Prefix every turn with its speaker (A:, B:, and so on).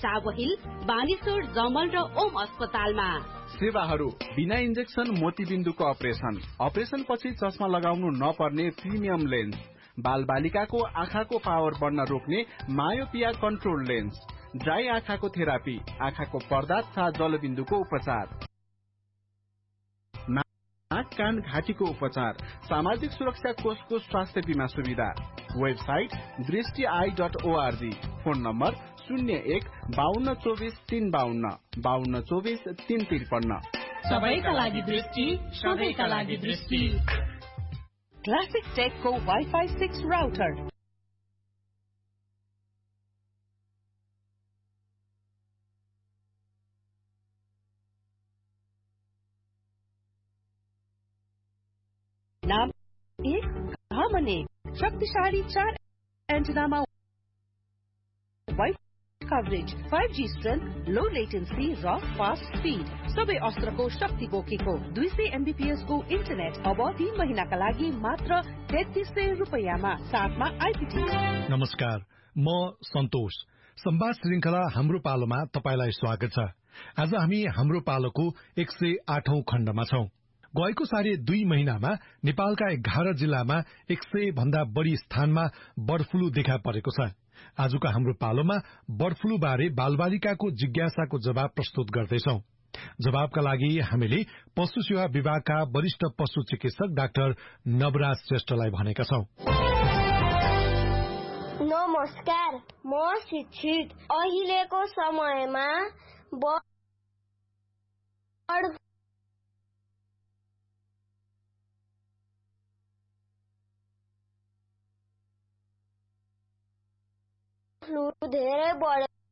A: Tower hill, Baneshwar, जमल र ओम अस्पतालमा।
B: सेवाहरू बिना इन्जेक्सन मोतीबिन्दुको अपरेसन पछि चस्मा लगाउनु नपर्ने प्रिमियम लेन्स, बालबालिकाको आँखाको पावर बढ्न रोक्ने मायोपिया कन्ट्रोल लेन्स, ड्राई आँखाको थेरापी, आँखाको पर्दा तथा जलबिन्दुको उपचार, नाक कान घाँटीको उपचार, सामाजिक सुरक्षा कोषको स्वास्थ्य बीमा सुविधा। Website दृष्टि.org, phone number 01-5224-352, 5224-353।
C: सबैका लागि दृष्टि, सबैका लागि दृष्टि।
D: Classic टेकको wifi 6 router. नाम 1 घामने शक्तिशाली 4 एन्टेनामा वाइड कभरेज, 5G स्ट्रेन्थ, लो लेटेन्सी र फास्ट स्पीड, सबै अस्त्रको शक्ति बोकेको 200 MBPS को इन्टरनेट अब 3 महिनाका लागि मात्र 3300 रुपैयाँमा, साथमा आइपिटी।
E: नमस्कार, म सन्तोष। संवाद श्रृंखला हाम्रो पालोमा तपाईलाई स्वागत छ। आज हामी हाम्रो पालोको 108औं खण्डमा छौं। गएको साढे 2 महिनामा नेपालका 11 जिल्लामा 100 भन्दा बढ़ी स्थानमा बर्ड फ्लू देखा परेको छ। आजको हाम्रो पालोमा बर्ड फ्लू बारे बालबालिकाको जिज्ञासाको जवाब प्रस्तुत गर्दैछौं। जवाबका लागि हामीले पशु सेवा विभागका वरिष्ठ पशु चिकित्सक डाक्टर नवराज श्रेष्ठलाई भनेका छौं।
F: नमस्कार, म शिक्षित। अहिलेको समयमा बर्ड फ्लू धेरै बढेको